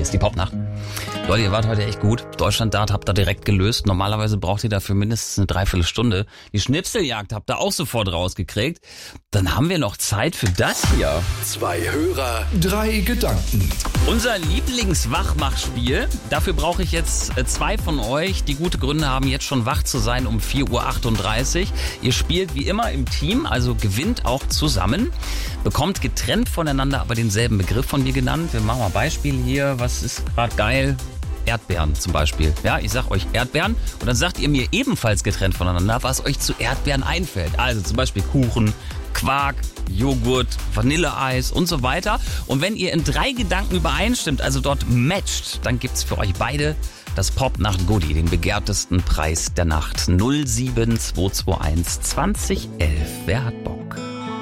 221, die Popnacht. Leute, ihr wart heute echt gut. Deutschland-Dart habt ihr direkt gelöst. Normalerweise braucht ihr dafür mindestens eine Dreiviertelstunde. Die Schnipseljagd habt ihr auch sofort rausgekriegt. Dann haben wir noch Zeit für das hier. 2 Hörer, 3 Gedanken. Unser Lieblingswachmachspiel. Dafür brauche ich jetzt 2 von euch, die gute Gründe haben, jetzt schon wach zu sein um 4:38 Uhr. Ihr spielt wie immer im Team, also gewinnt auch zusammen. Bekommt getrennt voneinander aber denselben Begriff von mir genannt. Wir machen mal Beispiel hier. Was ist gerade geil? Erdbeeren zum Beispiel. Ja, ich sag euch Erdbeeren und dann sagt ihr mir ebenfalls getrennt voneinander, was euch zu Erdbeeren einfällt. Also zum Beispiel Kuchen, Quark, Joghurt, Vanilleeis und so weiter. Und wenn ihr in 3 Gedanken übereinstimmt, also dort matcht, dann gibt's für euch beide das Popnacht-Goodie, den begehrtesten Preis der Nacht. 07221 2011. Wer hat Bock?